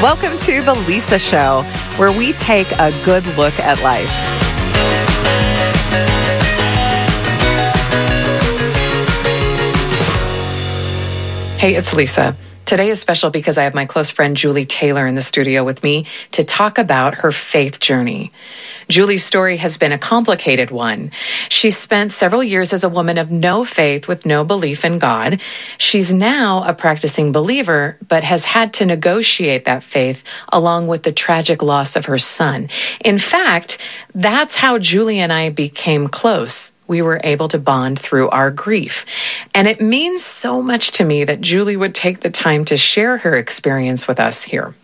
Welcome to The Lisa Show, where we take a good look at life. Hey, it's Lisa. Today is special because I have my close friend Julie Taylor in the studio with me to talk about her faith journey. Julie's story has been a complicated one. She spent several years as a woman of no faith with no belief in God. She's now a practicing believer, but has had to negotiate that faith along with the tragic loss of her son. In fact, that's how Julie and I became close. We were able to bond through our grief. And it means so much to me that Julie would take the time to share her experience with us here.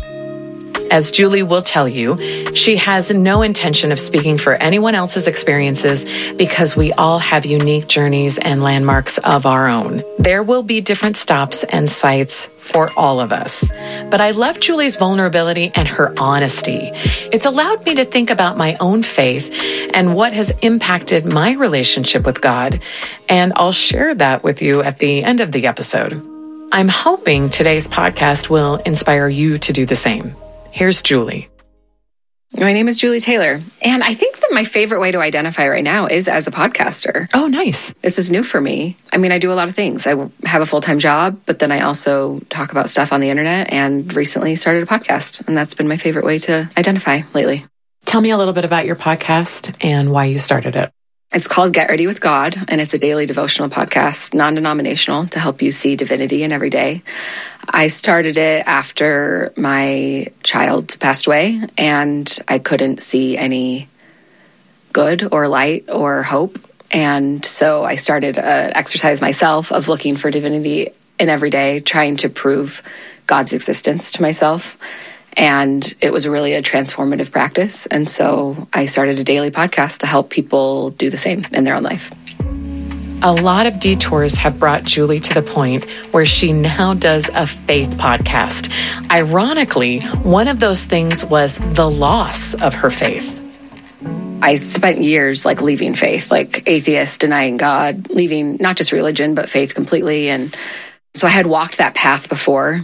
As Julie will tell you, she has no intention of speaking for anyone else's experiences because we all have unique journeys and landmarks of our own. There will be different stops and sites for all of us. But I love Julie's vulnerability and her honesty. It's allowed me to think about my own faith and what has impacted my relationship with God. And I'll share that with you at the end of the episode. I'm hoping today's podcast will inspire you to do the same. Here's Julie. My name is Julie Taylor, and I think that my favorite way to identify right now is as a podcaster. Oh, nice. This is new for me. I mean, I do a lot of things. I have a full-time job, but then I also talk about stuff on the internet and recently started a podcast, and that's been my favorite way to identify lately. Tell me a little bit about your podcast and why you started it. It's called Get Ready with God, and it's a daily devotional podcast, non-denominational, to help you see divinity in every day. I started it after my child passed away, and I couldn't see any good or light or hope. And so I started an exercise myself of looking for divinity in every day, trying to prove God's existence to myself. And it was really a transformative practice. And so I started a daily podcast to help people do the same in their own life. A lot of detours have brought Julie to the point where she now does a faith podcast. Ironically, one of those things was the loss of her faith. I spent years leaving faith, atheist, denying God, leaving not just religion, but faith completely. And so I had walked that path before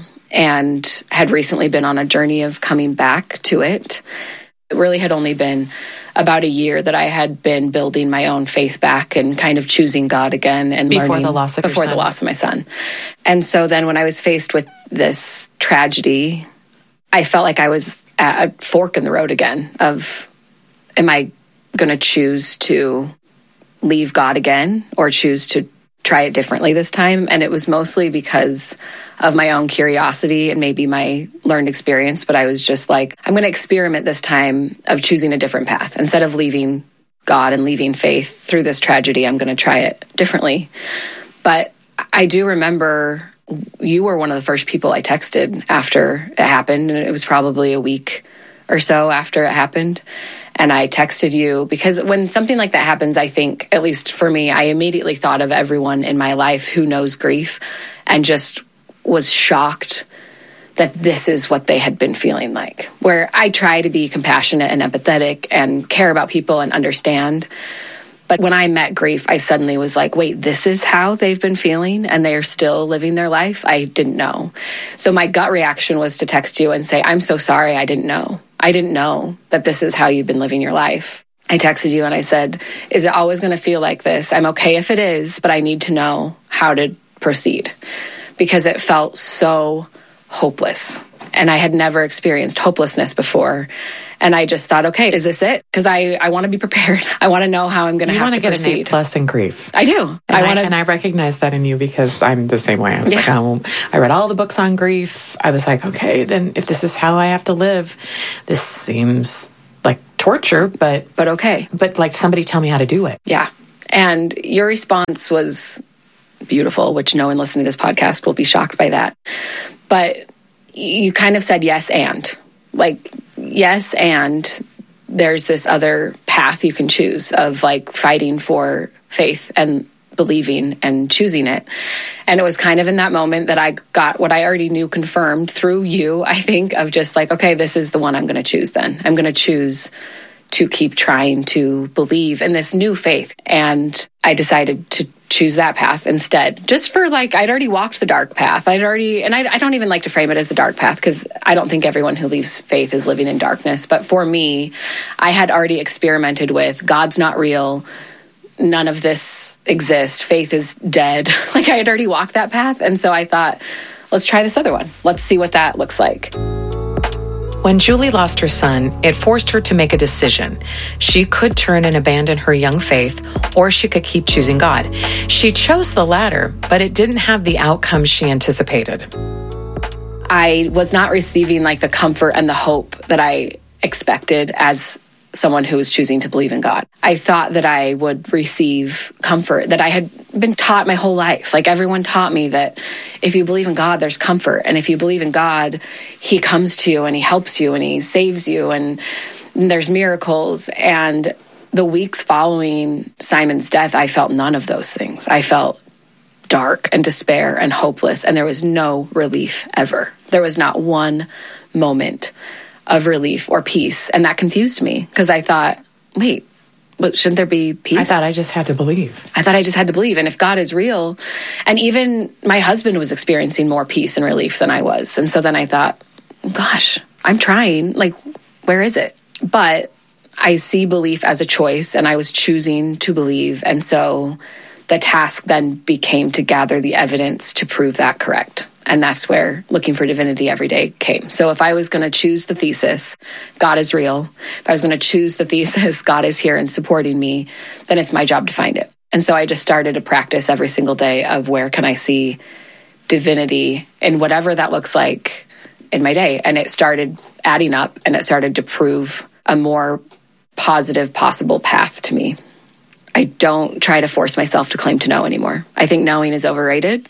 and had recently been on a journey of coming back to it. It really had only been about a year that I had been building my own faith back and kind of choosing God again and before the loss of the loss of my son. And so then when I was faced with this tragedy, I felt like I was at a fork in the road again of, am I going to choose to leave God again or choose to try it differently this time? And it was mostly because of my own curiosity and maybe my learned experience. But I was just like, I'm going to experiment this time of choosing a different path. Instead of leaving God and leaving faith through this tragedy, I'm going to try it differently. But I do remember you were one of the first people I texted after it happened. And it was probably a week or so after it happened. And I texted you because when something like that happens, I think, at least for me, I immediately thought of everyone in my life who knows grief and just was shocked that this is what they had been feeling like. Where I try to be compassionate and empathetic and care about people and understand. But when I met grief, I suddenly was like, wait, this is how they've been feeling and they're still living their life? I didn't know. So my gut reaction was to text you and say, I'm so sorry, I didn't know. I didn't know that this is how you've been living your life. I texted you and I said, is it always going to feel like this? I'm okay if it is, but I need to know how to proceed because it felt so hopeless. And I had never experienced hopelessness before. And I just thought, okay, is this it? Because I want to be prepared. I want to know how I'm going to have to proceed. You want to get an A+ in grief. I do. And I recognize that in you because I'm the same way. I was I read all the books on grief. I was like, okay, then if this is how I have to live, this seems like torture, but okay. But somebody tell me how to do it. Yeah. And your response was beautiful, which no one listening to this podcast will be shocked by that. But you kind of said yes and. Yes, and there's this other path you can choose of fighting for faith and believing and choosing it. And it was kind of in that moment that I got what I already knew confirmed through you, I think, of just okay, this is the one I'm going to choose then. I'm going to choose to keep trying to believe in this new faith. And I decided to choose that path instead. Just for I'd already walked the dark path. I don't even like to frame it as a dark path because I don't think everyone who leaves faith is living in darkness. But for me, I had already experimented with God's not real. None of this exists. Faith is dead. I had already walked that path. And so I thought, let's try this other one. Let's see what that looks like. When Julie lost her son, it forced her to make a decision. She could turn and abandon her young faith, or she could keep choosing God. She chose the latter, but it didn't have the outcome she anticipated. I was not receiving the comfort and the hope that I expected as someone who was choosing to believe in God. I thought that I would receive comfort that I had been taught my whole life. Everyone taught me that if you believe in God, there's comfort. And if you believe in God, he comes to you and he helps you and he saves you and there's miracles. And the weeks following Simon's death, I felt none of those things. I felt dark and despair and hopeless. And there was no relief ever. There was not one moment of relief or peace. And that confused me because I thought, wait, shouldn't there be peace? I thought I just had to believe. And if God is real, and even my husband was experiencing more peace and relief than I was. And so then I thought, gosh, I'm trying. Where is it? But I see belief as a choice and I was choosing to believe. And so the task then became to gather the evidence to prove that correct. And that's where looking for divinity every day came. So if I was going to choose the thesis, God is real. If I was going to choose the thesis, God is here and supporting me, then it's my job to find it. And so I just started a practice every single day of where can I see divinity in whatever that looks like in my day. And it started adding up and it started to prove a more positive possible path to me. I don't try to force myself to claim to know anymore. I think knowing is overrated.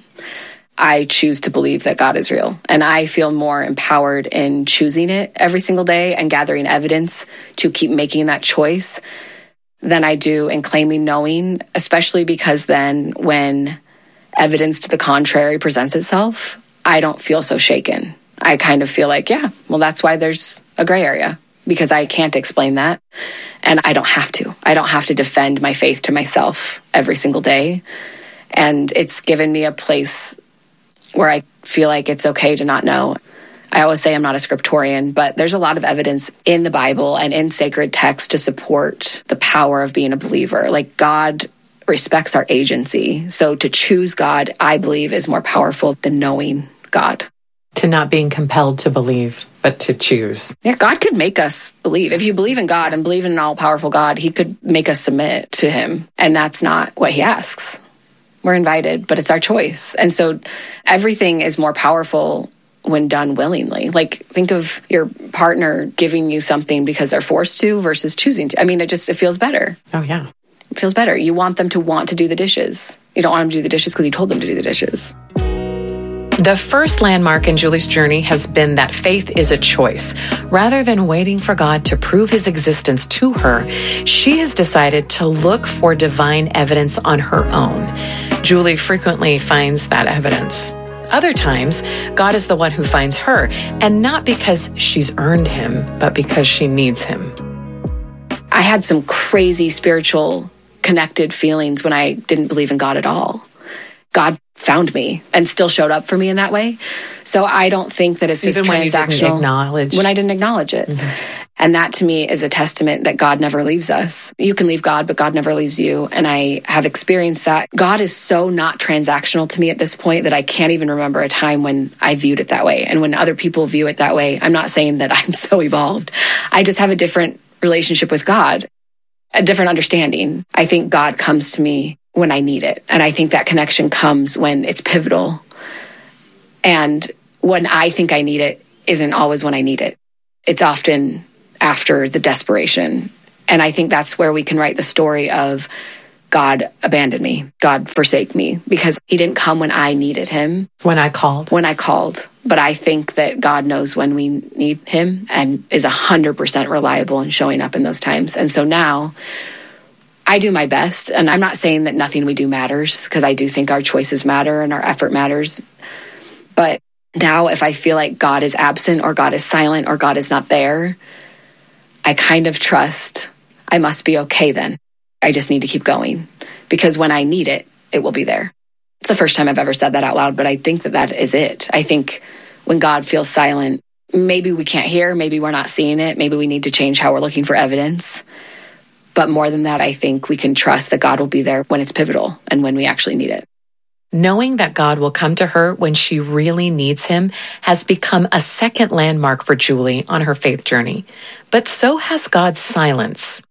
I choose to believe that God is real. And I feel more empowered in choosing it every single day and gathering evidence to keep making that choice than I do in claiming knowing, especially because then when evidence to the contrary presents itself, I don't feel so shaken. I kind of feel that's why there's a gray area, because I can't explain that. And I don't have to. I don't have to defend my faith to myself every single day. And it's given me a place where I feel like it's okay to not know. I always say I'm not a scriptorian, but there's a lot of evidence in the Bible and in sacred text to support the power of being a believer. God respects our agency. So to choose God, I believe, is more powerful than knowing God. To not being compelled to believe, but to choose. Yeah, God could make us believe. If you believe in God and believe in an all-powerful God, he could make us submit to him. And that's not what he asks. We're invited, but it's our choice. And so everything is more powerful when done willingly. Think of your partner giving you something because they're forced to versus choosing to. It feels better. Oh, yeah. It feels better. You want them to want to do the dishes. You don't want them to do the dishes because you told them to do the dishes. The first landmark in Julie's journey has been that faith is a choice. Rather than waiting for God to prove his existence to her, she has decided to look for divine evidence on her own. Julie frequently finds that evidence. Other times, God is the one who finds her, and not because she's earned him, but because she needs him. I had some crazy spiritual connected feelings when I didn't believe in God at all. God found me and still showed up for me in that way. So I don't think that it's even this transactional. When I didn't acknowledge it. Mm-hmm. And that to me is a testament that God never leaves us. You can leave God, but God never leaves you. And I have experienced that. God is so not transactional to me at this point that I can't even remember a time when I viewed it that way. And when other people view it that way, I'm not saying that I'm so evolved. I just have a different relationship with God, a different understanding. I think God comes to me when I need it. And I think that connection comes when it's pivotal. And when I think I need it isn't always when I need it. It's often after the desperation. And I think that's where we can write the story of God abandoned me, God forsake me, because he didn't come when I needed him. When I called. But I think that God knows when we need him and is 100% reliable in showing up in those times. And so now I do my best. And I'm not saying that nothing we do matters, because I do think our choices matter and our effort matters. But now if I feel like God is absent or God is silent or God is not there, I kind of trust I must be okay then. I just need to keep going, because when I need it, it will be there. It's the first time I've ever said that out loud, but I think that is it. I think when God feels silent, maybe we can't hear, maybe we're not seeing it, maybe we need to change how we're looking for evidence. But more than that, I think we can trust that God will be there when it's pivotal and when we actually need it. Knowing that God will come to her when she really needs him has become a second landmark for Julie on her faith journey. But so has God's silence.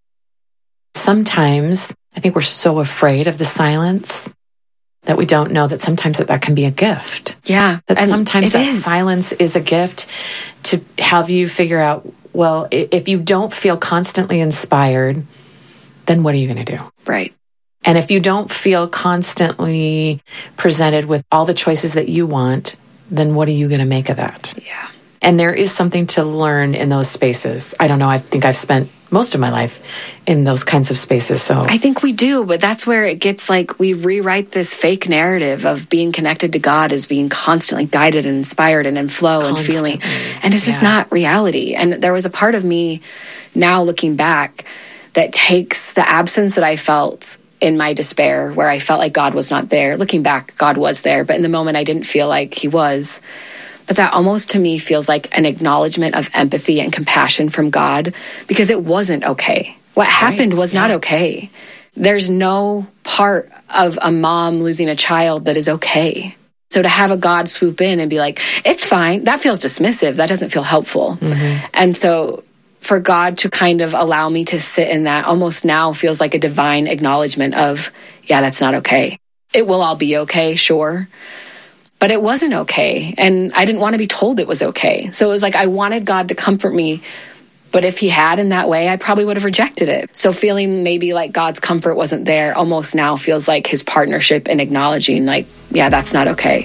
Sometimes I think we're so afraid of the silence that we don't know that sometimes that can be a gift. Yeah. That sometimes that silence is a gift to have you figure out, well, if you don't feel constantly inspired, then what are you going to do? Right. And if you don't feel constantly presented with all the choices that you want, then what are you going to make of that? Yeah. And there is something to learn in those spaces. I don't know. I think I've spent most of my life in those kinds of spaces. So I think we do, but that's where it gets like we rewrite this fake narrative of being connected to God as being constantly guided and inspired and in flow and feeling. And it's just not reality. And there was a part of me now looking back that takes the absence that I felt in my despair, where I felt like God was not there. Looking back, God was there, but in the moment I didn't feel like he was. But that almost to me feels like an acknowledgement of empathy and compassion from God, because it wasn't okay. What happened was not okay. There's no part of a mom losing a child that is okay. So to have a God swoop in and be like, it's fine, that feels dismissive. That doesn't feel helpful. Mm-hmm. And so for God to kind of allow me to sit in that almost now feels like a divine acknowledgement of, yeah, that's not okay. It will all be okay, sure. But it wasn't okay. And I didn't want to be told it was okay. So it was like I wanted God to comfort me. But if he had in that way, I probably would have rejected it. So feeling maybe like God's comfort wasn't there almost now feels like his partnership in acknowledging like, yeah, that's not okay.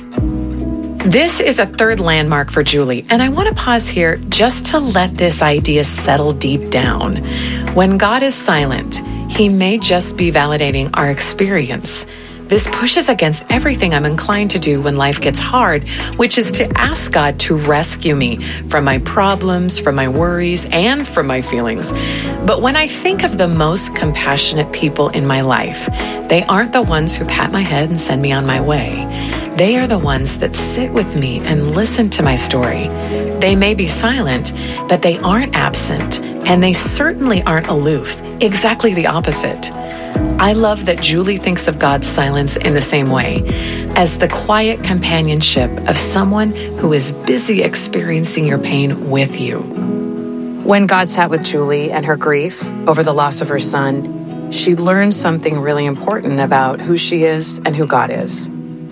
This is a third landmark for Julie, and I want to pause here just to let this idea settle deep down. When God is silent, he may just be validating our experience. This pushes against everything I'm inclined to do when life gets hard, which is to ask God to rescue me from my problems, from my worries, and from my feelings. But when I think of the most compassionate people in my life, they aren't the ones who pat my head and send me on my way. They are the ones that sit with me and listen to my story. They may be silent, but they aren't absent, and they certainly aren't aloof. Exactly the opposite. I love that Julie thinks of God's silence in the same way, as the quiet companionship of someone who is busy experiencing your pain with you. When God sat with Julie and her grief over the loss of her son, she learned something really important about who she is and who God is.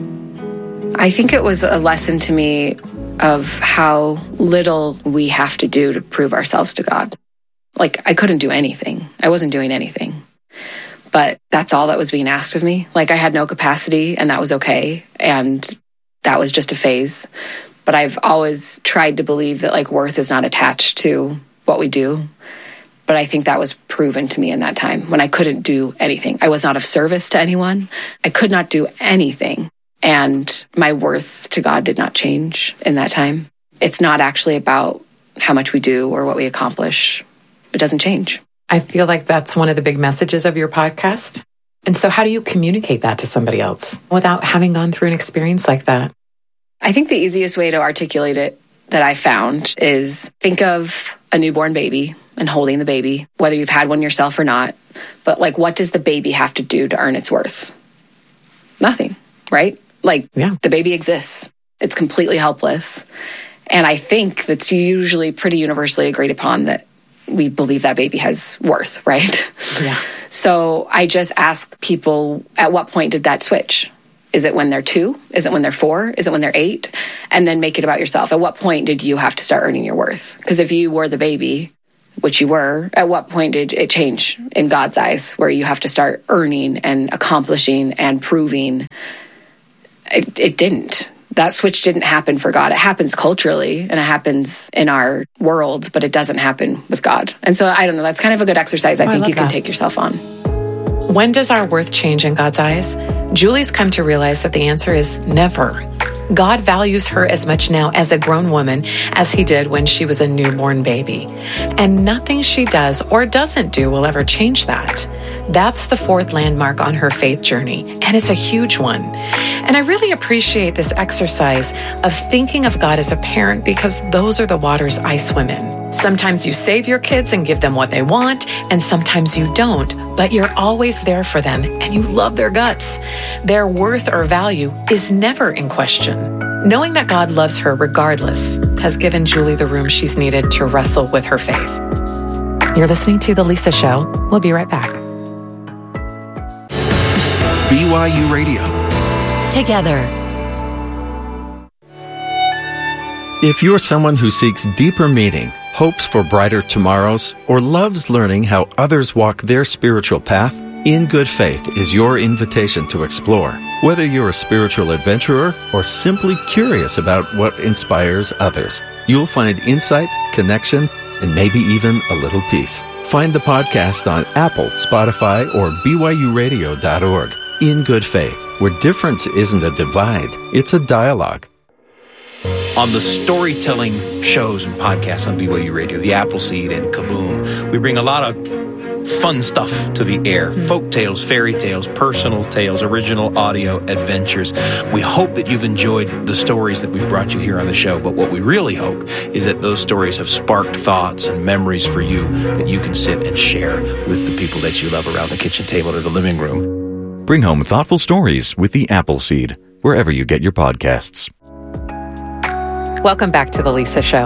I think it was a lesson to me of how little we have to do to prove ourselves to God. Like, I couldn't do anything. I wasn't doing anything. But that's all that was being asked of me. Like, I had no capacity, and that was okay. And that was just a phase. But I've always tried to believe that, like, worth is not attached to what we do. But I think that was proven to me in that time when I couldn't do anything. I was not of service to anyone. I could not do anything. And my worth to God did not change in that time. It's not actually about how much we do or what we accomplish. It doesn't change. I feel like that's one of the big messages of your podcast. And so how do you communicate that to somebody else without having gone through an experience like that? I think the easiest way to articulate it that I found is think of a newborn baby and holding the baby, whether you've had one yourself or not. But like, what does the baby have to do to earn its worth? Nothing, right? Like, The baby exists. It's completely helpless. And I think that's usually pretty universally agreed upon that we believe that baby has worth, right? Yeah. So I just ask people, at what point did that switch? Is it when they're 2? Is it when they're 4? Is it when they're 8? And then make it about yourself. At what point did you have to start earning your worth? Because if you were the baby, which you were, at what point did it change in God's eyes where you have to start earning and accomplishing and proving? It didn't. That switch didn't happen for God. It happens culturally and it happens in our world, but it doesn't happen with God. And so I don't know, that's kind of a good exercise I think you can take yourself on. When does our worth change in God's eyes? Julie's come to realize that the answer is never. God values her as much now as a grown woman as he did when she was a newborn baby. And nothing she does or doesn't do will ever change that. That's the fourth landmark on her faith journey, and it's a huge one. And I really appreciate this exercise of thinking of God as a parent because those are the waters I swim in. Sometimes you save your kids and give them what they want, and sometimes you don't, but you're always there for them and you love their guts. Their worth or value is never in question. Knowing that God loves her regardless has given Julie the room she's needed to wrestle with her faith. You're listening to The Lisa Show. We'll be right back. BYU Radio. Together. If you're someone who seeks deeper meaning, hopes for brighter tomorrows, or loves learning how others walk their spiritual path, In Good Faith is your invitation to explore. Whether you're a spiritual adventurer or simply curious about what inspires others, you'll find insight, connection, and maybe even a little peace. Find the podcast on Apple, Spotify, or BYURadio.org. In Good Faith, where difference isn't a divide, it's a dialogue. On the storytelling shows and podcasts on BYU Radio, the Appleseed and Kaboom, we bring a lot of fun stuff to the air. Folk tales, fairy tales, personal tales, original audio adventures. We hope that you've enjoyed the stories that we've brought you here on the show, but what we really hope is that those stories have sparked thoughts and memories for you that you can sit and share with the people that you love around the kitchen table or the living room. Bring home thoughtful stories with the Appleseed, wherever you get your podcasts. Welcome back to The Lisa Show.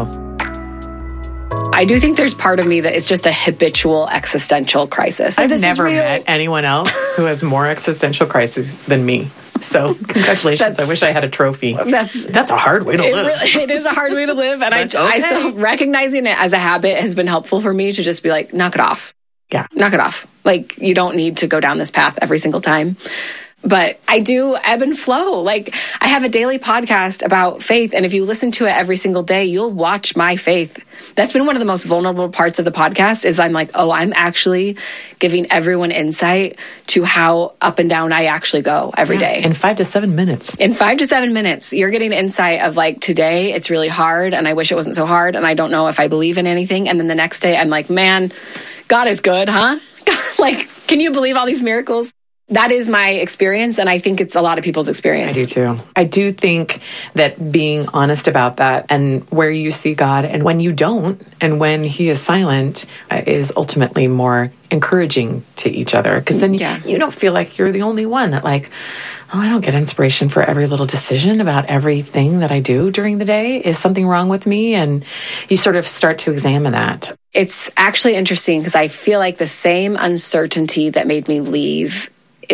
I do think there's part of me that is just a habitual existential crisis. I've never met anyone else who has more existential crises than me. So congratulations. I wish I had a trophy. That's a hard way to live. It is a hard way to live. And I still recognizing it as a habit has been helpful for me to just be like, knock it off. Yeah. Knock it off. Like, you don't need to go down this path every single time. But I do ebb and flow. Like, I have a daily podcast about faith, and if you listen to it every single day, you'll watch my faith. That's been one of the most vulnerable parts of the podcast is I'm like, oh, I'm actually giving everyone insight to how up and down I actually go every day. In 5 to 7 minutes. In 5 to 7 minutes, you're getting insight of like, today it's really hard, and I wish it wasn't so hard, and I don't know if I believe in anything. And then the next day, I'm like, man, God is good, huh? Like, can you believe all these miracles? That is my experience, and I think it's a lot of people's experience. I do too. I do think that being honest about that and where you see God and when you don't and when He is silent is ultimately more encouraging to each other. Because then you don't feel like you're the only one that like, oh, I don't get inspiration for every little decision about everything that I do during the day. Is something wrong with me? And you sort of start to examine that. It's actually interesting because I feel like the same uncertainty that made me leave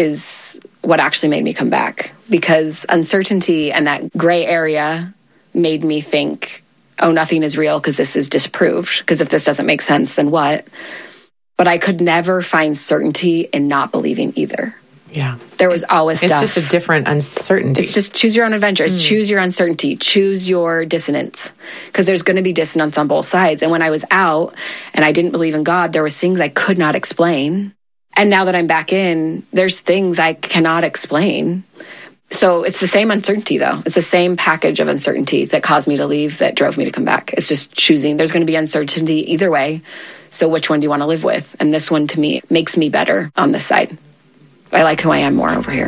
is what actually made me come back, because uncertainty and that gray area made me think, oh, nothing is real because this is disproved. Because if this doesn't make sense, then what? But I could never find certainty in not believing either. Yeah. There was always stuff. It's just a different uncertainty. It's just choose your own adventure. It's choose your uncertainty. Choose your dissonance. Because there's going to be dissonance on both sides. And when I was out and I didn't believe in God, there was things I could not explain. And now that I'm back in, there's things I cannot explain. So it's the same uncertainty, though. It's the same package of uncertainty that caused me to leave, that drove me to come back. It's just choosing. There's going to be uncertainty either way. So which one do you want to live with? And this one, to me, makes me better on this side. I like who I am more over here.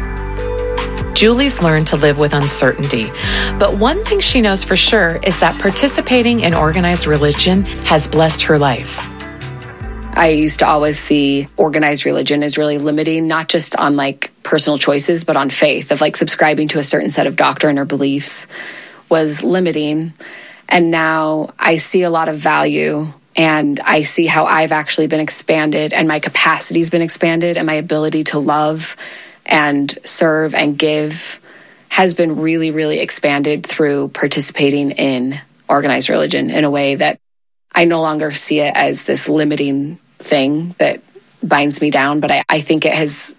Julie's learned to live with uncertainty. But one thing she knows for sure is that participating in organized religion has blessed her life. I used to always see organized religion as really limiting, not just on like personal choices, but on faith, of like subscribing to a certain set of doctrine or beliefs was limiting. And now I see a lot of value, and I see how I've actually been expanded, and my capacity's been expanded, and my ability to love and serve and give has been really, really expanded through participating in organized religion in a way that I no longer see it as this limiting thing that binds me down, but I think it has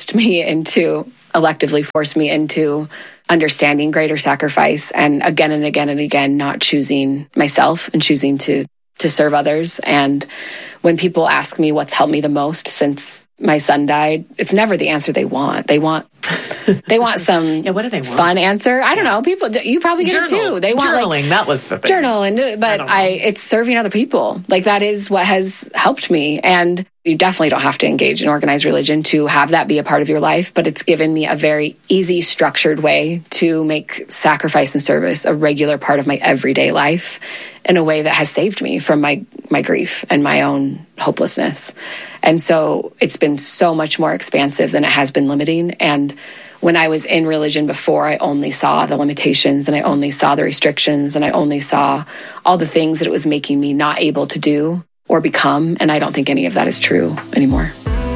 electively forced me into understanding greater sacrifice, and again, not choosing myself and choosing to serve others. And when people ask me what's helped me the most since my son died. It's never the answer they want. They want some what do they want? Fun answer. I don't know. People, you probably get it too. They want journaling. That was the thing. Journal, but it's serving other people. Like that is what has helped me. And you definitely don't have to engage in organized religion to have that be a part of your life, but it's given me a very easy, structured way to make sacrifice and service a regular part of my everyday life in a way that has saved me from my grief and my own hopelessness. And so it's been so much more expansive than it has been limiting. And when I was in religion before, I only saw the limitations and I only saw the restrictions and I only saw all the things that it was making me not able to do or become. And I don't think any of that is true anymore.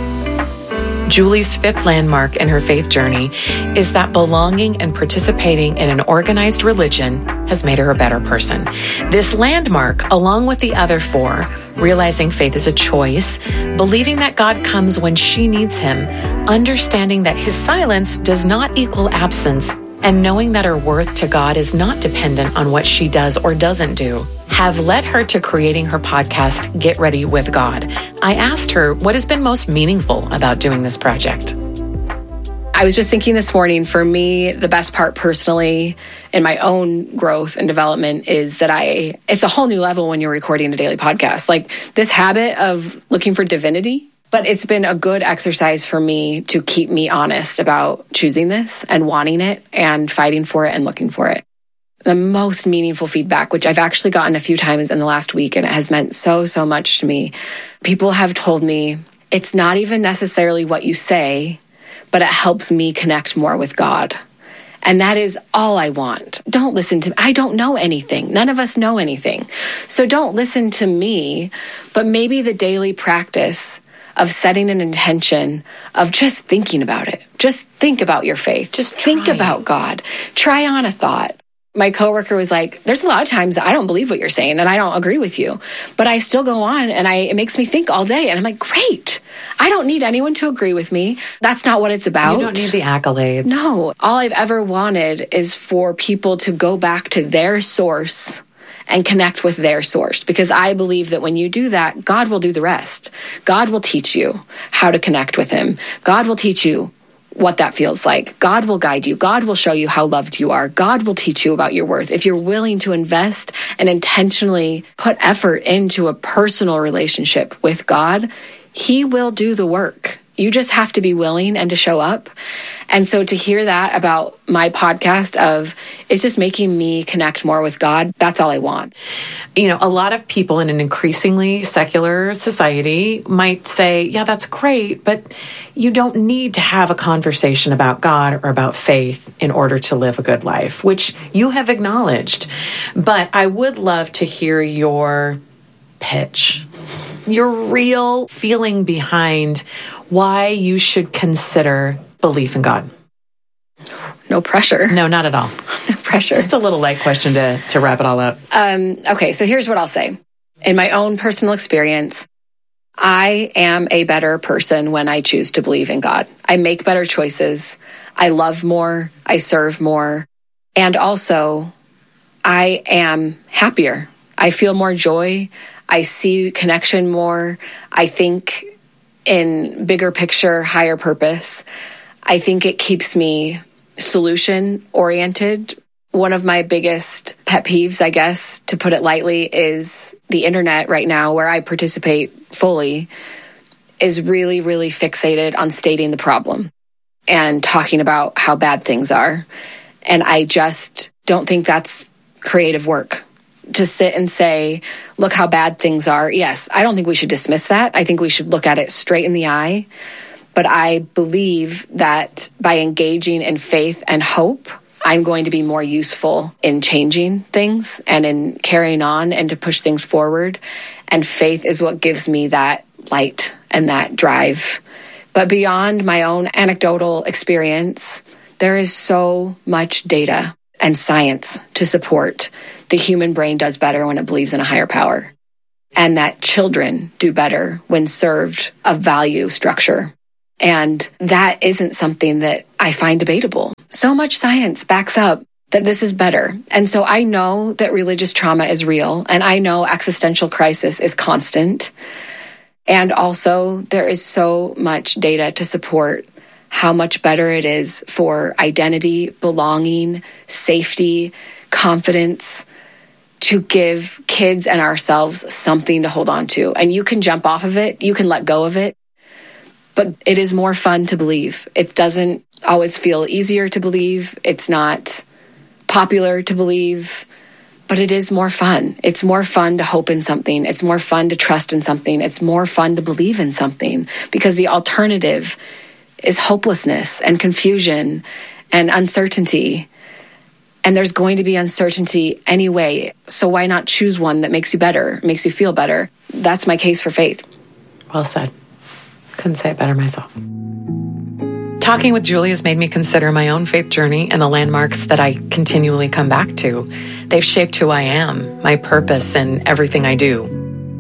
Julie's fifth landmark in her faith journey is that belonging and participating in an organized religion has made her a better person. This landmark, along with the other four, realizing faith is a choice, believing that God comes when she needs him, understanding that his silence does not equal absence, and knowing that her worth to God is not dependent on what she does or doesn't do, have led her to creating her podcast, Get Ready with God. I asked her what has been most meaningful about doing this project. I was just thinking this morning, for me, the best part personally in my own growth and development is that it's a whole new level when you're recording a daily podcast. Like this habit of looking for divinity, but it's been a good exercise for me to keep me honest about choosing this and wanting it and fighting for it and looking for it. The most meaningful feedback, which I've actually gotten a few times in the last week, and it has meant so, so much to me. People have told me it's not even necessarily what you say, but it helps me connect more with God. And that is all I want. Don't listen to me. I don't know anything. None of us know anything. So don't listen to me, but maybe the daily practice of setting an intention of just thinking about it. Just think about your faith. Just think about God. Try on a thought. My coworker was like, there's a lot of times that I don't believe what you're saying and I don't agree with you, but I still go on and it makes me think all day. And I'm like, great. I don't need anyone to agree with me. That's not what it's about. You don't need the accolades. No. All I've ever wanted is for people to go back to their source and connect with their source. Because I believe that when you do that, God will do the rest. God will teach you how to connect with him. God will teach you what that feels like. God will guide you. God will show you how loved you are. God will teach you about your worth. If you're willing to invest and intentionally put effort into a personal relationship with God, he will do the work. You just have to be willing and to show up. And so to hear that about my podcast of it's just making me connect more with God, that's all I want. You know, a lot of people in an increasingly secular society might say, yeah, that's great, but you don't need to have a conversation about God or about faith in order to live a good life, which you have acknowledged. But I would love to hear your pitch, your real feeling behind why you should consider belief in God. No pressure. No, not at all. No pressure. Just a little light question to wrap it all up. Okay, so here's what I'll say. In my own personal experience, I am a better person when I choose to believe in God. I make better choices. I love more. I serve more. And also, I am happier. I feel more joy. I see connection more. I think in bigger picture, higher purpose. I think it keeps me solution oriented. One of my biggest pet peeves, I guess, to put it lightly, is the internet right now, where I participate fully, is really, really fixated on stating the problem and talking about how bad things are. And I just don't think that's creative work. To sit and say, look how bad things are. Yes, I don't think we should dismiss that. I think we should look at it straight in the eye. But I believe that by engaging in faith and hope, I'm going to be more useful in changing things and in carrying on and to push things forward. And faith is what gives me that light and that drive. But beyond my own anecdotal experience, there is so much data and science to support the human brain does better when it believes in a higher power, and that children do better when served a value structure. And that isn't something that I find debatable. So much science backs up that this is better. And so I know that religious trauma is real, and I know existential crisis is constant. And also, there is so much data to support how much better it is for identity, belonging, safety, confidence, to give kids and ourselves something to hold on to. And you can jump off of it, you can let go of it, but it is more fun to believe. It doesn't always feel easier to believe. It's not popular to believe, but it is more fun. It's more fun to hope in something. It's more fun to trust in something. It's more fun to believe in something, because the alternative is hopelessness and confusion and uncertainty. And there's going to be uncertainty anyway. So why not choose one that makes you better, makes you feel better? That's my case for faith. Well said. Couldn't say it better myself. Talking with Julie has made me consider my own faith journey and the landmarks that I continually come back to. They've shaped who I am, my purpose, and everything I do.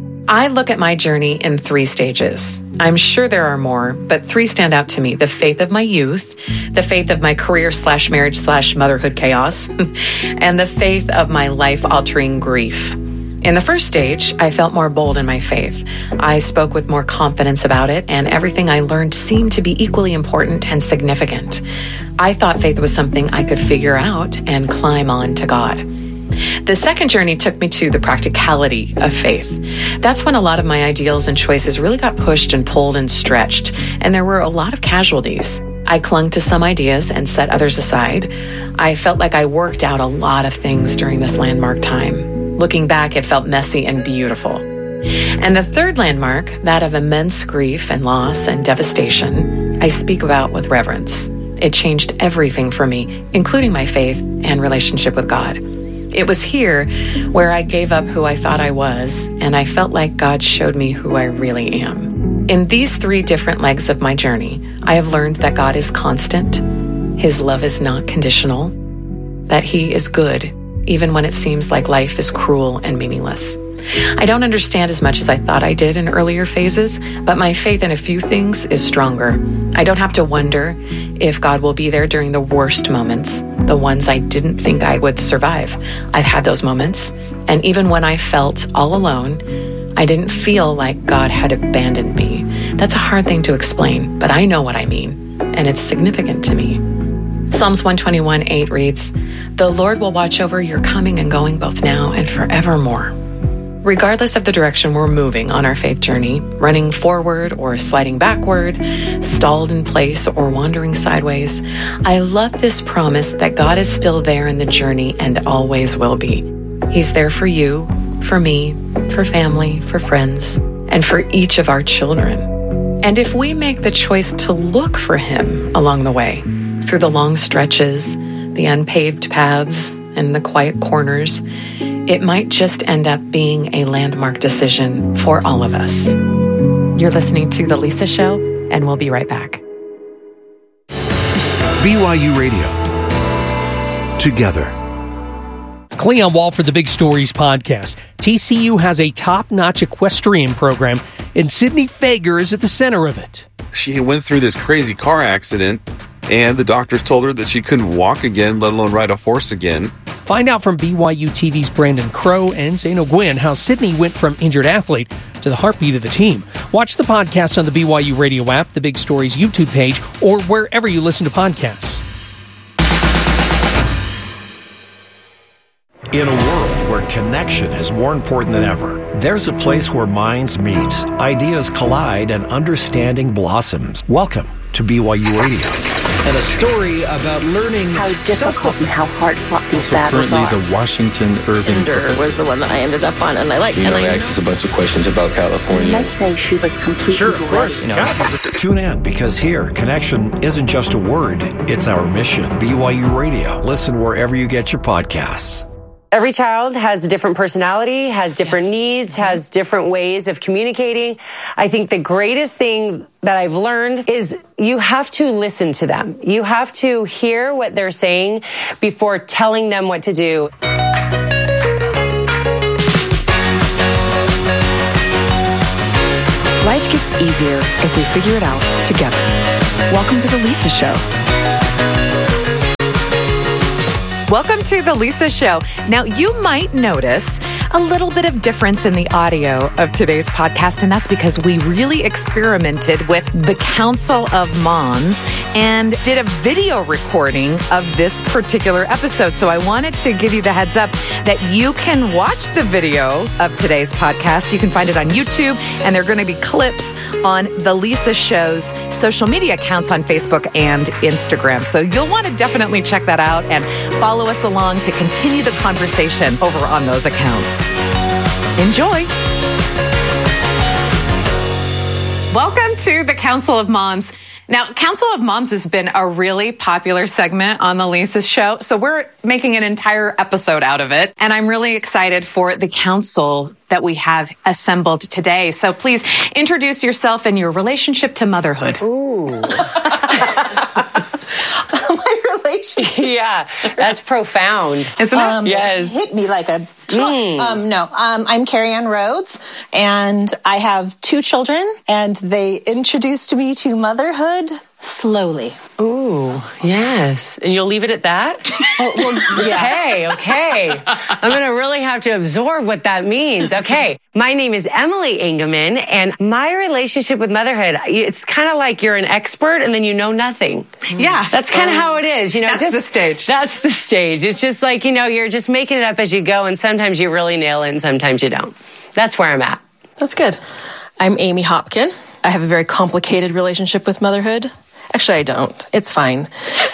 I look at my journey in 3 stages. I'm sure there are more, but 3 stand out to me. The faith of my youth, the faith of my career/marriage/motherhood chaos, and the faith of my life-altering grief. In the first stage, I felt more bold in my faith. I spoke with more confidence about it, and everything I learned seemed to be equally important and significant. I thought faith was something I could figure out and climb on to God. The second journey took me to the practicality of faith. That's when a lot of my ideals and choices really got pushed and pulled and stretched, and there were a lot of casualties. I clung to some ideas and set others aside. I felt like I worked out a lot of things during this landmark time. Looking back, it felt messy and beautiful. And the third landmark, that of immense grief and loss and devastation, I speak about with reverence. It changed everything for me, including my faith and relationship with God. It was here where I gave up who I thought I was, and I felt like God showed me who I really am. In these 3 different legs of my journey, I have learned that God is constant, His love is not conditional, that He is good, even when it seems like life is cruel and meaningless. I don't understand as much as I thought I did in earlier phases, but my faith in a few things is stronger. I don't have to wonder if God will be there during the worst moments, the ones I didn't think I would survive. I've had those moments, and even when I felt all alone, I didn't feel like God had abandoned me. That's a hard thing to explain, but I know what I mean, and it's significant to me. Psalms 121:8 reads, "The Lord will watch over your coming and going both now and forevermore." Regardless of the direction we're moving on our faith journey, running forward or sliding backward, stalled in place or wandering sideways, I love this promise that God is still there in the journey and always will be. He's there for you, for me, for family, for friends, and for each of our children. And if we make the choice to look for Him along the way, through the long stretches, the unpaved paths, and the quiet corners, it might just end up being a landmark decision for all of us. You're listening to The Lisa Show, and we'll be right back. BYU Radio. Together. Cleon Wall for the Big Stories podcast. TCU has a top-notch equestrian program, and Sydney Fager is at the center of it. She went through this crazy car accident, and the doctors told her that she couldn't walk again, let alone ride a horse again. Find out from BYU TV's Brandon Crow and Zane O'Gwyn how Sydney went from injured athlete to the heartbeat of the team. Watch the podcast on the BYU Radio app, the Big Stories YouTube page, or wherever you listen to podcasts. In a world where connection is more important than ever, there's a place where minds meet, ideas collide, and understanding blossoms. Welcome to BYU Radio. And a story about learning how difficult and how hard fought these battles are. Currently the Washington Irving Ender was the one that I ended up on, and I like. You know, asks us a bunch of questions about California. Let's say she was completely Sure, of course. Tune in, because here, connection isn't just a word, it's our mission. BYU Radio. Listen wherever you get your podcasts. Every child has a different personality, has different needs, has different ways of communicating. I think the greatest thing that I've learned is you have to listen to them. You have to hear what they're saying before telling them what to do. Life gets easier if we figure it out together. Welcome to The Lisa Show. Welcome to The Lisa Show. Now, you might notice a little bit of difference in the audio of today's podcast, and that's because we really experimented with the Council of Moms and did a video recording of this particular episode. So I wanted to give you the heads up that you can watch the video of today's podcast. You can find it on YouTube, and there are going to be clips on the Lisa Show's social media accounts on Facebook and Instagram. So you'll want to definitely check that out and follow us along to continue the conversation over on those accounts. Enjoy. Welcome to the Council of Moms. Now, Council of Moms has been a really popular segment on the Lisa Show, so we're making an entire episode out of it. And I'm really excited for the council that we have assembled today. So please introduce yourself and your relationship to motherhood. Ooh. My relationship. Yeah, that's profound. Isn't it? Yes. It hit me like a truck. I'm Carrie Ann Rhodes, and I have 2 children, and they introduced me to motherhood slowly. Ooh, yes. And you'll leave it at that? Yeah. Okay. I'm going to really have to absorb what that means. Okay. My name is Emily Engelman, and my relationship with motherhood, it's kind of like you're an expert and then you know nothing. Yeah. That's kind of how it is. That's the stage. That's the stage. It's just like, you're just making it up as you go, and sometimes you really nail it and sometimes you don't. That's where I'm at. That's good. I'm Amy Hopkin. I have a very complicated relationship with motherhood. Actually, I don't. It's fine.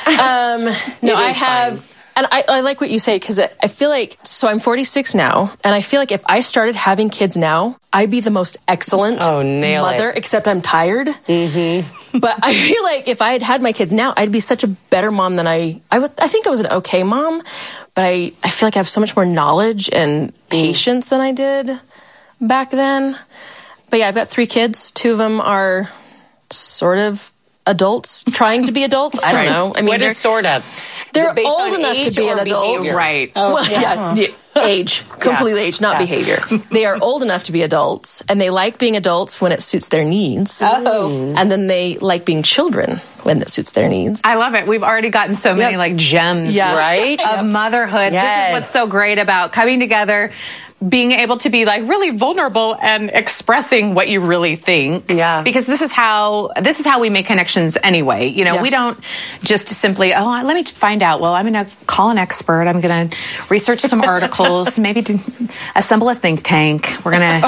I have... Fine. And I like what you say, because I feel like, so I'm 46 now, and I feel like if I started having kids now, I'd be the most excellent mother, except I'm tired. Mm-hmm. But I feel like if I had had my kids now, I'd be such a better mom than I think I was an okay mom, but I feel like I have so much more knowledge and patience than I did back then. But yeah, I've got 3 kids. 2 of them are sort of adults, trying to be adults. I don't know. I mean, what is sort of? They're old enough to be an adult. Behavior? Right. Oh, well, yeah. Age. Completely age, not behavior. They are old enough to be adults, and they like being adults when it suits their needs. Oh. And then they like being children when it suits their needs. I love it. We've already gotten so many gems, right? Of motherhood. Yes. This is what's so great about coming together, being able to be really vulnerable and expressing what you really think. Yeah. Because this is how we make connections anyway. We don't just simply, let me find out. Well, I'm going to call an expert. I'm going to research some articles, maybe to assemble a think tank. We're going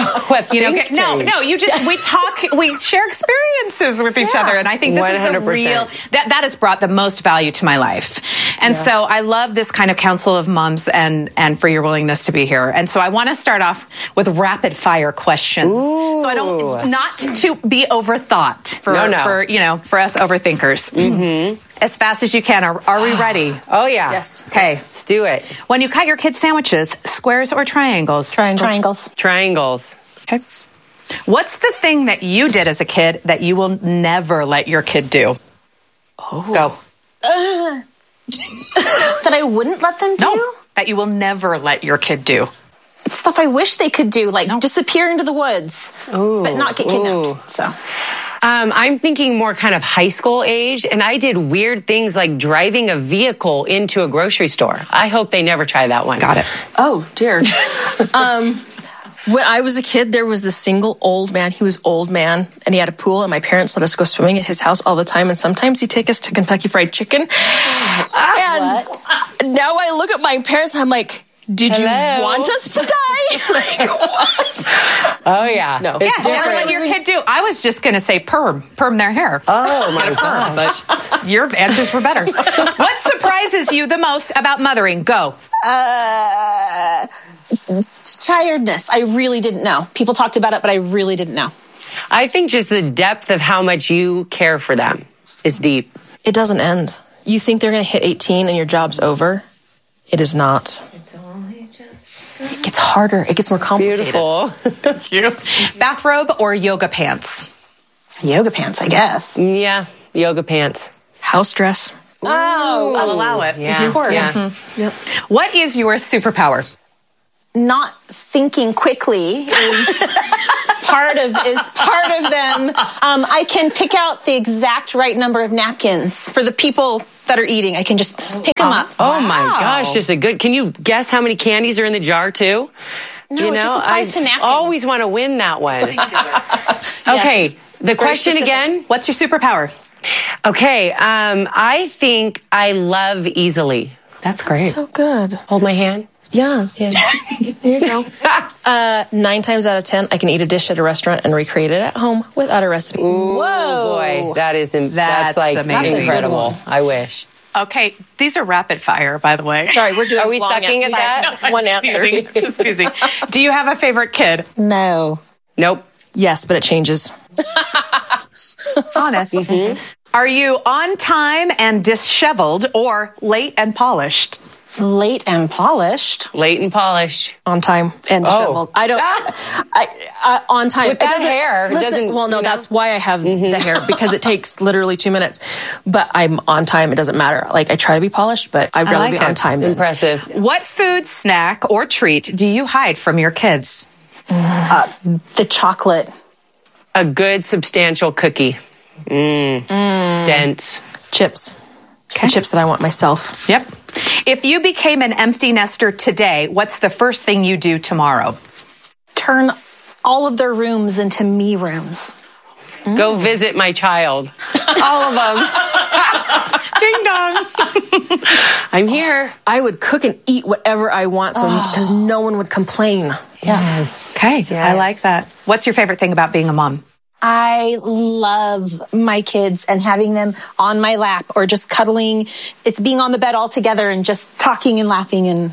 to, we talk, we share experiences with each other. And I think this 100%. Is the real, that has brought the most value to my life. And so I love this kind of Council of Moms and for your willingness to be here. And so I want to start off with rapid fire questions. Ooh. So I don't, not to be overthought for us overthinkers. Mm-hmm. As fast as you can. Are we ready? Oh, yeah. Yes. Okay. Let's do it. When you cut your kids' sandwiches, squares or triangles? Triangles. Okay. What's the thing that you did as a kid that you will never let your kid do? Go. That I wouldn't let them do? No, that you will never let your kid do. It's stuff I wish they could do, like disappear into the woods, but not get kidnapped. So. I'm thinking more kind of high school age, and I did weird things like driving a vehicle into a grocery store. I hope they never try that one. Got it. Oh, dear. When I was a kid, there was this single old man. He was old man, and he had a pool, and my parents let us go swimming at his house all the time, and sometimes he'd take us to Kentucky Fried Chicken. And now I look at my parents, and I'm like, did you want us to die? Like, what? Oh, yeah. No. Yeah, what let your kid do? I was just going to say perm their hair. Oh, my gosh. But your answers were better. What surprises you the most about mothering? Go. Tiredness. I really didn't know. People talked about it, but I really didn't know. I think just the depth of how much you care for them is deep. It doesn't end. You think they're going to hit 18 and your job's over? It is not. It's only just... It gets harder. It gets more complicated. Beautiful. Thank you. Bathrobe or yoga pants? Yoga pants, I guess. Yeah, yoga pants. House dress. Oh, I'll allow it. Yeah. Of course. Yeah. Mm-hmm. Yep. What is your superpower? Not thinking quickly is part of them. I can pick out the exact right number of napkins for the people that are eating. I can just pick them up. Oh my gosh, just a good. Can you guess how many candies are in the jar too? No, it just applies to napkins. Always want to win that one. Okay, Yes, the question specific. again. What's your superpower? Okay, I think I love easily. That's great. So good. Hold my hand. Yeah. Here you go. 9 times out of 10, I can eat a dish at a restaurant and recreate it at home without a recipe. Whoa, boy, that's like amazing. incredible. I wish. Okay, these are rapid fire, by the way. Sorry, we're doing. Are we sucking at that? No, One answer. Just teasing. Do you have a favorite kid? No. Nope. Yes, but it changes. Honest. Mm-hmm. Are you on time and disheveled or late and polished? Late and polished. Late and polished. On time and disheveled. I don't. I on time. With that hair, it Listen, doesn't, well, no, you know? that's why I have the hair, because it takes literally 2 minutes. But I'm on time. It doesn't matter. Like, I try to be polished, but I'd rather like be it. on time. Impressive. What food, snack, or treat do you hide from your kids? The chocolate. A good substantial cookie. Dense. Chips. The chips that I want myself. Yep. If you became an empty nester today, what's the first thing you do tomorrow? Turn all of their rooms into me rooms. Go visit my child. All of them. Ding dong. I'm here. I would cook and eat whatever I want, so because no one would complain. Yes. Okay, Yes. I like that. What's your favorite thing about being a mom? I love my kids and having them on my lap or just cuddling. It's being on the bed all together and just talking and laughing. And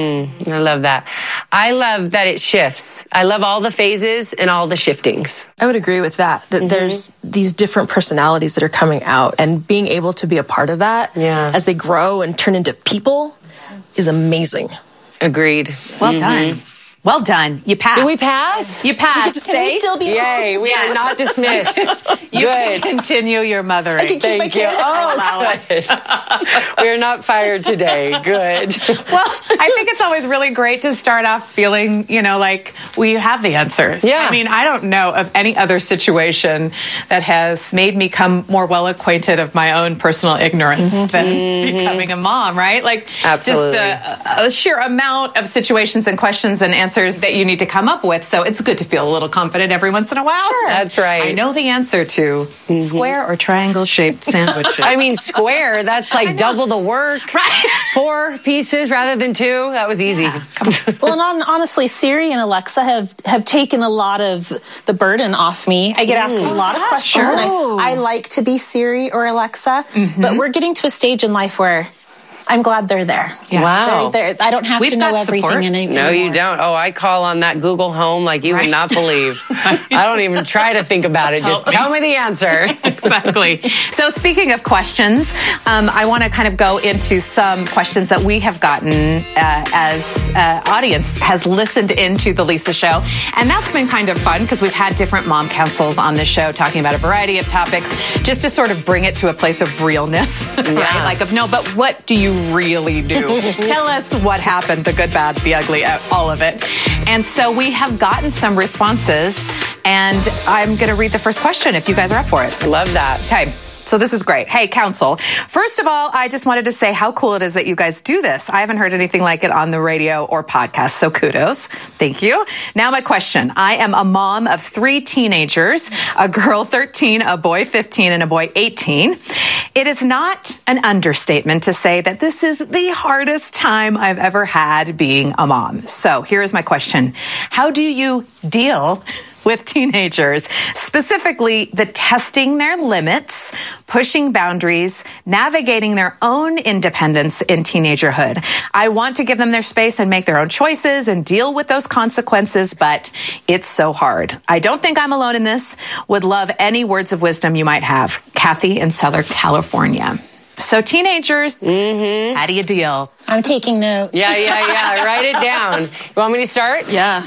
I love that. I love that it shifts. I love all the phases and all the shiftings. I would agree with that, there's these different personalities that are coming out, and being able to be a part of that as they grow and turn into people is amazing. Agreed. Well done. Well done. You passed. Did we pass? You passed. can we still be Yay, we are not dismissed. You can Good. continue your mothering. I can keep my Thank you. kid. Oh, good. We're not fired today. Good. Well, I think it's always really great to start off feeling, like we have the answers. Yeah. I mean, I don't know of any other situation that has made me come more well acquainted of my own personal ignorance than becoming a mom, right? Like, Absolutely. just the sheer amount of situations and questions and answers that you need to come up with. So it's good to feel a little confident every once in a while. Sure. That's right. I know the answer to square or triangle shaped sandwiches. I mean, square, that's like double the work. Right. 4 pieces rather than 2. That was easy. well, and honestly, Siri and Alexa have taken a lot of the burden off me. I get asked a lot of questions, and I like to be Siri or Alexa, but we're getting to a stage in life where I'm glad they're there. Yeah. Wow. They're there. I don't have to know everything anymore. No, you don't. Oh, I call on that Google Home like you would not believe. I don't even try to think about it. Just tell me the answer. Exactly. So speaking of questions, I want to kind of go into some questions that we have gotten as audience has listened into the Lisa Show. And that's been kind of fun because we've had different mom councils on the show talking about a variety of topics just to sort of bring it to a place of realness, right? Like but what do you really do? Tell us what happened, the good, bad, the ugly, all of it. And so we have gotten some responses, and I'm going to read the first question if you guys are up for it. Love that. Okay. So this is great. Hey, council. First of all, I just wanted to say how cool it is that you guys do this. I haven't heard anything like it on the radio or podcast, so kudos. Thank you. Now my question. I am a mom of 3 teenagers, a girl 13, a boy 15, and a boy 18. It is not an understatement to say that this is the hardest time I've ever had being a mom. So here's my question. How do you deal with teenagers, specifically the testing their limits, pushing boundaries, navigating their own independence in teenagerhood? I want to give them their space and make their own choices and deal with those consequences, but it's so hard. I don't think I'm alone in this. Would love any words of wisdom you might have. Kathy in Southern California. So teenagers, how do you deal? I'm taking notes. Yeah. Write it down. You want me to start? Yeah.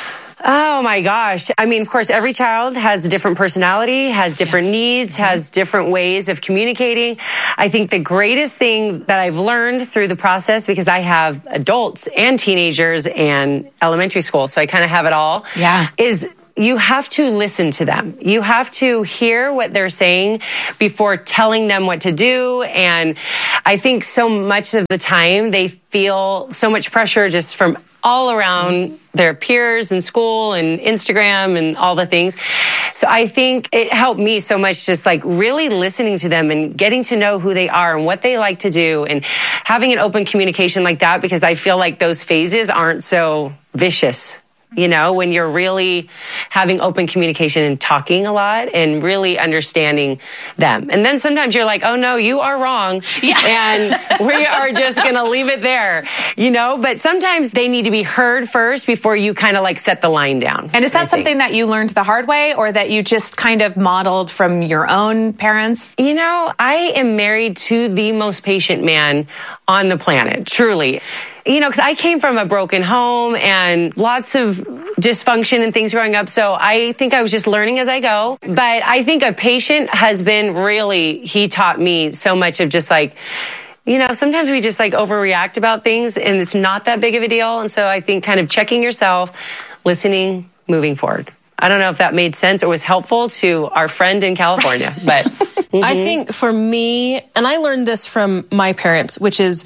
Oh my gosh. I mean, of course, every child has a different personality, has different needs, has different ways of communicating. I think the greatest thing that I've learned through the process, because I have adults and teenagers and elementary school, so I kind of have it all, is you have to listen to them. You have to hear what they're saying before telling them what to do. And I think so much of the time they feel so much pressure just from all around their peers in school and Instagram and all the things. So I think it helped me so much, just like really listening to them and getting to know who they are and what they like to do and having an open communication like that, because I feel like those phases aren't so vicious. You know, when you're really having open communication and talking a lot and really understanding them. And then sometimes you're like, oh no, you are wrong. Yeah. And we are just going to leave it there, you know, but sometimes they need to be heard first before you kind of like set the line down. And is that something that you learned the hard way, or that you just kind of modeled from your own parents? You know, I am married to the most patient man on the planet, truly. You know, because I came from a broken home and lots of dysfunction and things growing up. So I think I was just learning as I go. But I think a patient has been really, he taught me so much of just like, you know, sometimes we just like overreact about things and it's not that big of a deal. And so I think kind of checking yourself, listening, moving forward. I don't know if that made sense or was helpful to our friend in California, but I think for me, and I learned this from my parents, which is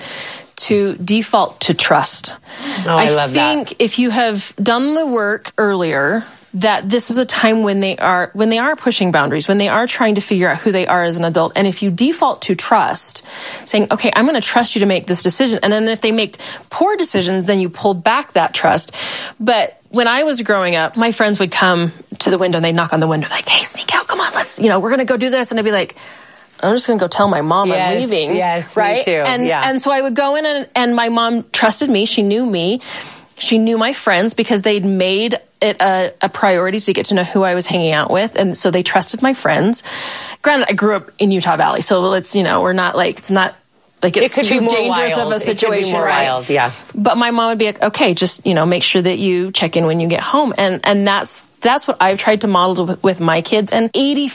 to default to trust. Oh, I love that. I think if you have done the work earlier, that this is a time when they are pushing boundaries, when they are trying to figure out who they are as an adult. And if you default to trust, saying, okay, I'm going to trust you to make this decision. And then if they make poor decisions, then you pull back that trust. But when I was growing up, my friends would come to the window and they'd knock on the window like, hey, sneak out. Come on, let's, we're going to go do this. And I'd be like, I'm just going to go tell my mom I'm leaving. Yes, right? Me too. And so I would go in and my mom trusted me. She knew me. She knew my friends because they'd made it a priority to get to know who I was hanging out with. And so they trusted my friends. Granted, I grew up in Utah Valley. So it's, we're not like, it's not like it's too dangerous of a situation, right? Wild, yeah. But my mom would be like, okay, just, make sure that you check in when you get home. And that's what I've tried to model with my kids. And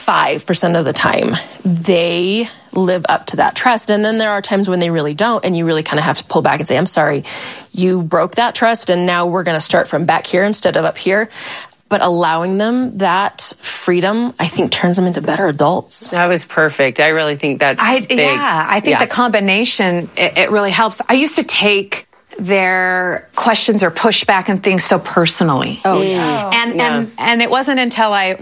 85% of the time, they live up to that trust. And then there are times when they really don't. And you really kind of have to pull back and say, I'm sorry, you broke that trust. And now we're going to start from back here instead of up here. But allowing them that freedom, I think, turns them into better adults. That was perfect. I really think that's big. Yeah, I think the combination, it really helps. I used to take their questions or pushback and things so personally. Oh, yeah. And it wasn't until I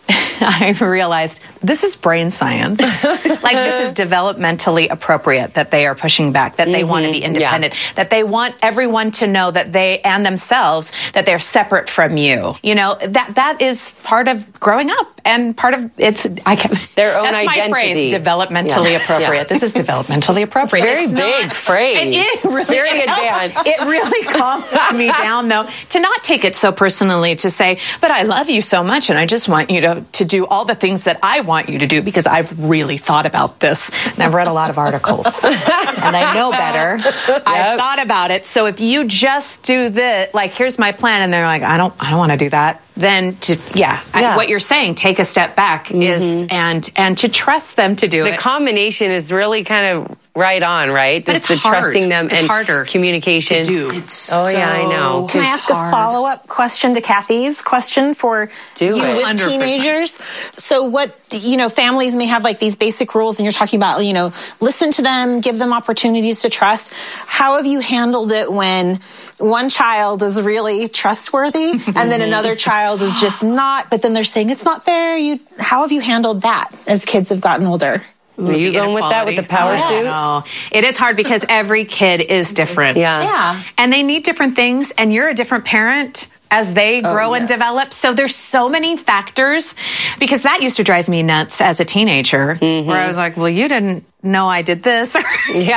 realized this is brain science. Like, this is developmentally appropriate that they are pushing back, that they want to be independent, that they want everyone to know that they and themselves, that they're separate from you. That is part of growing up and part of their own that's identity. My phrase, developmentally appropriate. This is developmentally appropriate. Very big phrase. It is really very advanced. It really calms me down, though, to not take it so personally, to say, but I love you so much and I just want you to do all the things that I want you to do because I've really thought about this and I've read a lot of articles and I know better. I've thought about it. So if you just do this, like, here's my plan, and they're like, I don't want to do that, then what you're saying, take a step back is and to trust them to do it. The combination is really kind of right on, right? But Just it's the hard. trusting them it's and harder communication. To do. I know. Can I ask a follow-up question to Kathy's question for you with 100%. Teenagers? So what, families may have like these basic rules, and you're talking about, listen to them, give them opportunities to trust. How have you handled it when one child is really trustworthy and then another child is just not, but then they're saying it's not fair? How have you handled that as kids have gotten older? Are you going with that, with the power suit? No. It is hard because every kid is different. Yeah. And they need different things, and you're a different parent as they grow and develop. So there's so many factors, because that used to drive me nuts as a teenager, where I was like, well, you didn't know I did this. Or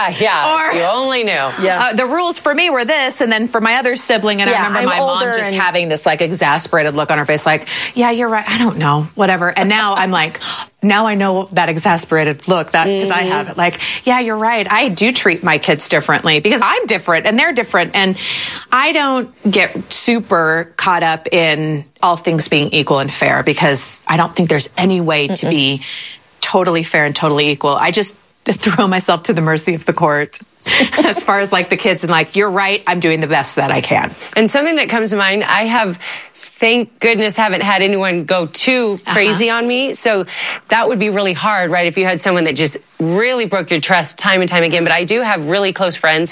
you only knew. The rules for me were this, and then for my other sibling, and I remember my mom just having this like exasperated look on her face, like, yeah, you're right, I don't know, whatever. And now I'm like, now I know that exasperated look, because I have it. Like, yeah, you're right, I do treat my kids differently because I'm different and they're different, and I don't get super caught up in all things being equal and fair, because I don't think there's any way to be totally fair and totally equal. I just throw myself to the mercy of the court as far as like the kids, and like, you're right, I'm doing the best that I can. And something that comes to mind, I have, thank goodness, haven't had anyone go too crazy on me. So that would be really hard, right? If you had someone that just really broke your trust time and time again. But I do have really close friends